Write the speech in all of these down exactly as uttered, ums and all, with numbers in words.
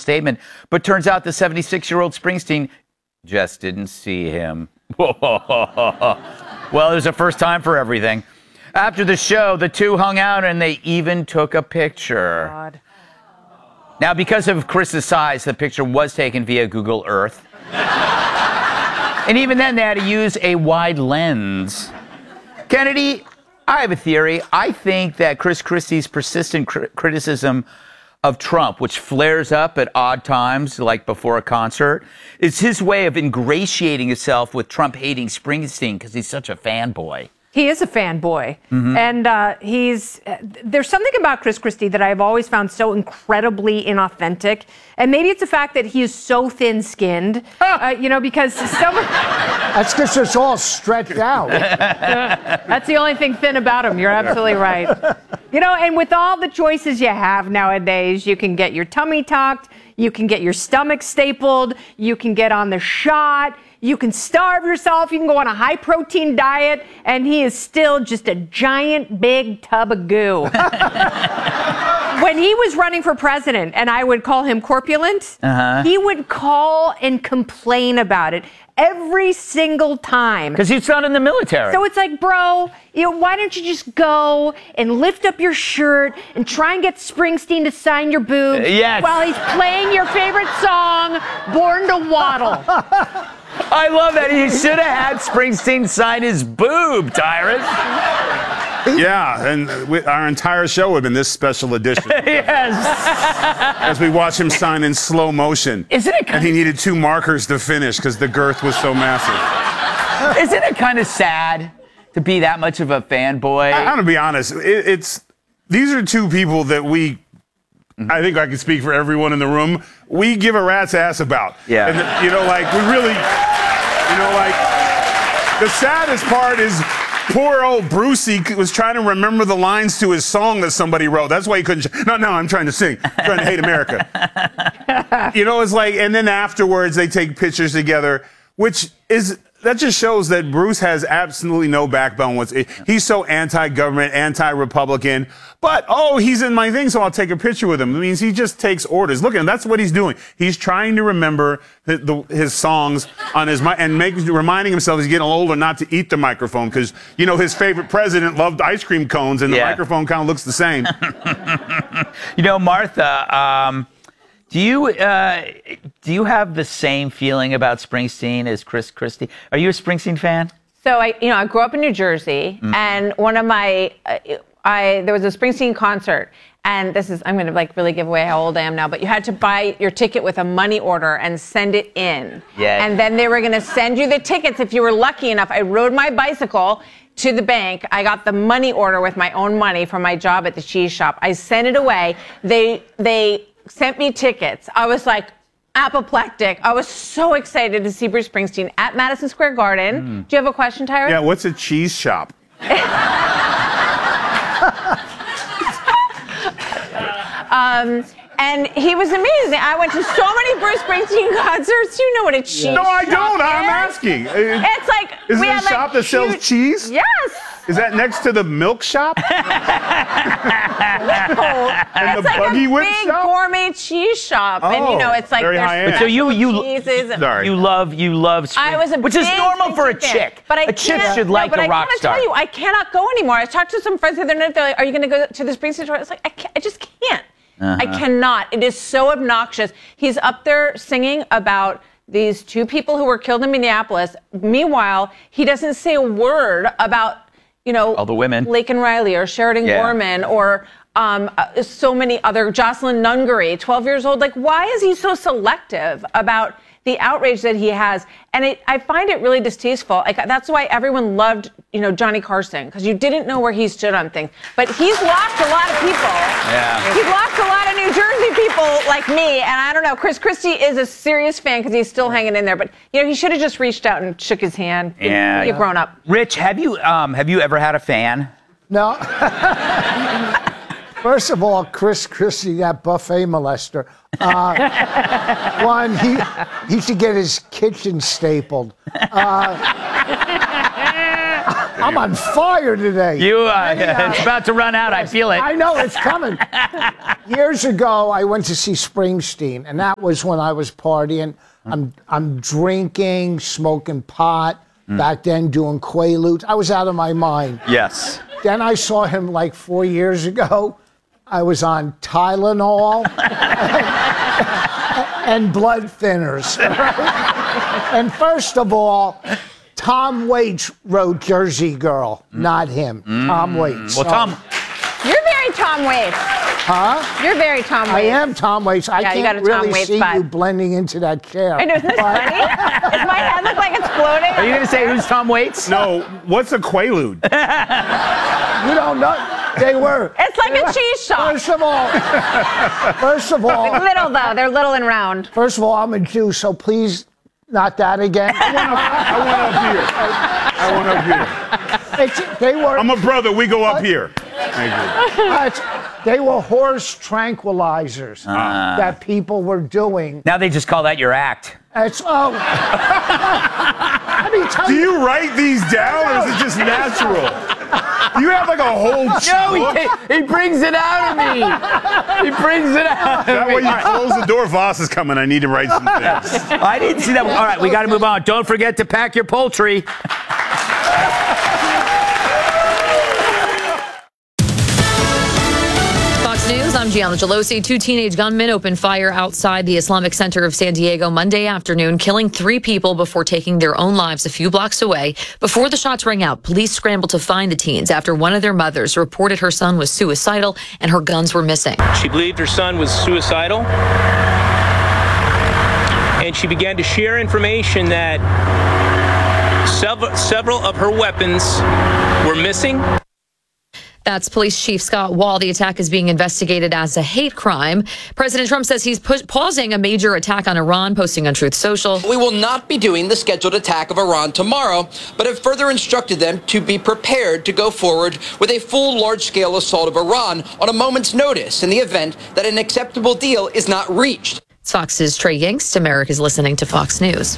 statement. But turns out the seventy-six-year-old Springsteen just didn't see him. Well, it was a first time for everything. After the show, the two hung out and they even took a picture. God. Now, because of Chris's size, the picture was taken via Google Earth. And even then, they had to use a wide lens. Kennedy, I have a theory. I think that Chris Christie's persistent cr- criticism of Trump, which flares up at odd times, like before a concert, is his way of ingratiating himself with Trump-hating Springsteen because he's such a fanboy. He is a fanboy. Mm-hmm. And uh, he's, uh, there's something about Chris Christie that I've always found so incredibly inauthentic. And maybe it's the fact that he is so thin-skinned, uh, you know, because some... That's because it's all stretched out. That's the only thing thin about him. You're absolutely right. You know, and with all the choices you have nowadays, you can get your tummy tucked, you can get your stomach stapled, you can get on the shot, you can starve yourself, you can go on a high-protein diet, and he is still just a giant, big tub of goo. When he was running for president, and I would call him corpulent, uh-huh. he would call and complain about it every single time. Because he's not in the military. So it's like, bro, you know, why don't you just go and lift up your shirt and try and get Springsteen to sign your boobs uh, yes. while he's playing your favorite song, Born to Waddle. I love that. He should have had Springsteen sign his boob, Tyrus. Yeah, and we, our entire show would have been this special edition. Yes. As we watch him sign in slow motion. Isn't it kind and he needed two markers to finish because the girth was so massive. Isn't it kind of sad to be that much of a fanboy? I, I'm going to be honest. It, it's these are two people that we, I think I can speak for everyone in the room, we give a rat's ass about. Yeah. And, the, you know, like, we really, you know, like, the saddest part is poor old Brucey was trying to remember the lines to his song that somebody wrote. That's why he couldn't. Sh- no, no, I'm trying to sing. I'm trying to hate America. You know, it's like, and then afterwards they take pictures together, which is, that just shows that Bruce has absolutely no backbone. What's he's so anti-government, anti-Republican, but, oh, he's in my thing, so I'll take a picture with him. It means he just takes orders. Look at him. That's what he's doing. He's trying to remember the, the, his songs on his mic and make, reminding himself he's getting older not to eat the microphone because, you know, his favorite president loved ice cream cones and the yeah. microphone kind of looks the same. You know, Martha, um, do you uh, do you have the same feeling about Springsteen as Chris Christie? Are you a Springsteen fan? So I, you know, I grew up in New Jersey, mm. and one of my, uh, I there was a Springsteen concert, and this is I'm going to like really give away how old I am now, but you had to buy your ticket with a money order and send it in, yeah. and then they were going to send you the tickets if you were lucky enough. I rode my bicycle to the bank. I got the money order with my own money from my job at the cheese shop. I sent it away. They they. sent me tickets. I was like apoplectic. I was so excited to see Bruce Springsteen at Madison Square Garden. Mm. Do you have a question, Tyrus? Yeah, what's a cheese shop? um, and he was amazing. I went to so many Bruce Springsteen concerts. You know what a cheese No, I shop don't. is? I'm asking. It's like Is we it a had, shop like, that sells huge... cheese? Yes. Is that next to the milk shop? No. And it's the like buggy a whip big shop? gourmet cheese shop, Oh, and you know it's like very there's high-end. So you you cheeses. And, Sorry. you love you love Spring, I was a which is big normal for a Springsteen fan, chick. But I a chick can't- should no, like but a I rock gotta star. tell you, I cannot go anymore. I talked to some friends the other night. They're like, "Are you going to go to the Springsteen store?" It's like I, can't, I just can't. Uh-huh. I cannot. It is so obnoxious. He's up there singing about these two people who were killed in Minneapolis. Meanwhile, he doesn't say a word about, you know, all the women, Laken Riley or Sheridan yeah. Gorman or um, uh, so many other, Jocelyn Nungaray, twelve years old. Like, why is he so selective about the outrage that he has? And it, I find it really distasteful. Like, that's why everyone loved, you know, Johnny Carson, because you didn't know where he stood on things. But he's lost a lot of people. Yeah. He's lost a lot of New Jersey people like me. And I don't know, Chris Christie is a serious fan because he's still hanging in there. But, you know, he should have just reached out and shook his hand. Yeah. You've grown up. Rich, have you um, have you ever had a fan? No. First of all, Chris Christie, that buffet molester. Uh, one, he he should get his kitchen stapled. Uh, I'm on fire today. You, uh, it's about to run out. I feel it. I know it's coming. Years ago, I went to see Springsteen, and that was when I was partying. I'm I'm drinking, smoking pot. Mm. Back then, doing Quaaludes. I was out of my mind. Yes. Then I saw him like four years ago. I was on Tylenol and, and blood thinners. Right? And first of all, Tom Waits wrote Jersey Girl, mm. not him. Mm. Tom Waits. Well, Tom. You're very Tom Waits. Huh? You're very Tom Waits. I am Tom Waits. I yeah, can't really see spot. you blending into that chair. I know, isn't this funny? Does my head look like it's floating? Are you going to say who's Tom Waits? No. What's a Quaalude? You don't know. They were. It's like a were, cheese shop. First of all, first of all. Little, though. They're little and round. First of all, I'm a Jew, so please, not that again. I want up here. I want up here. It's, they were. I'm a brother. We go up here. Thank you. Uh, they were horse tranquilizers uh. that people were doing. Now they just call that your act. It's oh. Let me tell Do you. you write these down, or is it just natural? You have like a whole. No, he, he brings it out of me. He brings it out of that me. way you close the door. Voss is coming. I need to write some things. I didn't see that. All right, we got to move on. Don't forget to pack your poultry. News, I'm Gianna Gelosi. Two teenage gunmen opened fire outside the Islamic Center of San Diego Monday afternoon, killing three people before taking their own lives a few blocks away. Before the shots rang out, police scrambled to find the teens after one of their mothers reported her son was suicidal and her guns were missing. She believed her son was suicidal, and she began to share information that several, several of her weapons were missing. That's Police Chief Scott Wall. The attack is being investigated as a hate crime. President Trump says he's push- pausing a major attack on Iran, posting on Truth Social. We will not be doing the scheduled attack of Iran tomorrow, but have further instructed them to be prepared to go forward with a full large-scale assault of Iran on a moment's notice in the event that an acceptable deal is not reached. It's Fox's Trey Yingst. America's listening to Fox News.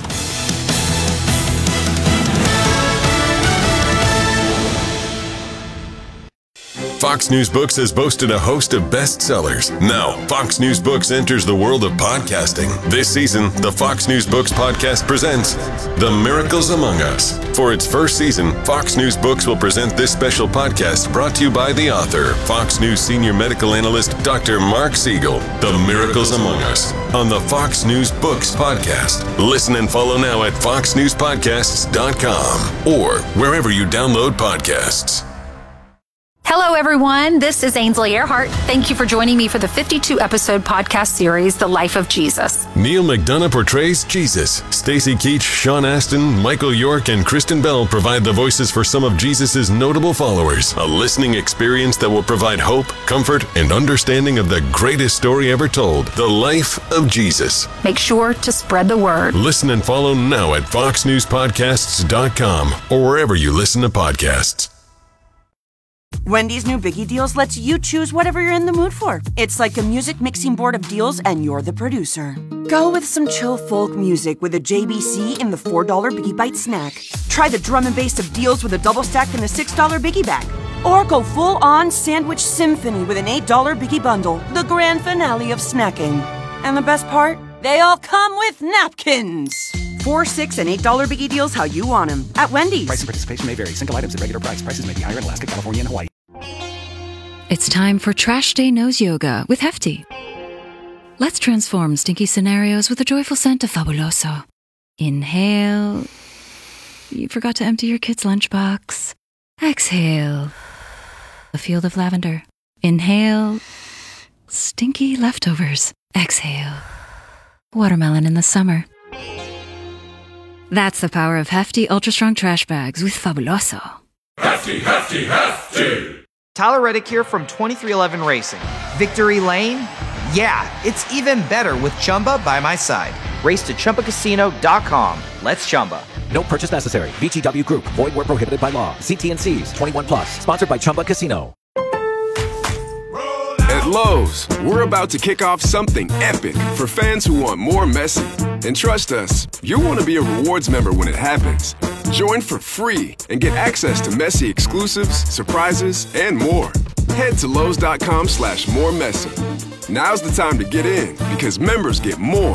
Fox News Books has boasted a host of bestsellers. Now, Fox News Books enters the world of podcasting. This season, the Fox News Books podcast presents The Miracles Among Us. For its first season, Fox News Books will present this special podcast brought to you by the author, Fox News senior medical analyst, Doctor Mark Siegel. The Miracles Among Us on the Fox News Books podcast. Listen and follow now at fox news podcasts dot com or wherever you download podcasts. Hello, everyone. This is Ainsley Earhart. Thank you for joining me for the fifty-two episode podcast series, The Life of Jesus. Neil McDonough portrays Jesus. Stacy Keach, Sean Astin, Michael York, and Kristen Bell provide the voices for some of Jesus' notable followers. A listening experience that will provide hope, comfort, and understanding of the greatest story ever told, The Life of Jesus. Make sure to spread the word. Listen and follow now at fox news podcasts dot com or wherever you listen to podcasts. Wendy's new Biggie Deals lets you choose whatever you're in the mood for. It's like a music mixing board of deals, and you're the producer. Go with some chill folk music with a J B C in the four dollar Biggie Bite snack. Try the drum and bass of deals with a double stack in the six dollar Biggie Bag. Or go full-on sandwich symphony with an eight dollar Biggie Bundle, the grand finale of snacking. And the best part? They all come with napkins. Four, six, and eight dollar Biggie Deals how you want them at Wendy's. Price and participation may vary. Single items at regular price. Prices may be higher in Alaska, California, and Hawaii. It's time for Trash Day Nose Yoga with Hefty. Let's transform stinky scenarios with a joyful scent of Fabuloso. Inhale. You forgot to empty your kid's lunchbox. Exhale. A field of lavender. Inhale. Stinky leftovers. Exhale. Watermelon in the summer. That's the power of Hefty Ultra Strong Trash Bags with Fabuloso. Hefty, Hefty, Hefty! Tyler Reddick here from twenty-three eleven Racing. Victory Lane? Yeah, it's even better with Chumba by my side. Race to Chumba Casino dot com. Let's Chumba. No purchase necessary. V G W Group. Void where prohibited by law. See T and C's. twenty-one plus. Sponsored by Chumba Casino. At Lowe's, we're about to kick off something epic for fans who want more Messi. And trust us, you'll want to be a rewards member when it happens. Join for free and get access to Messi exclusives, surprises, and more. Head to Lowe's.com slash more Messi. Now's the time to get in because members get more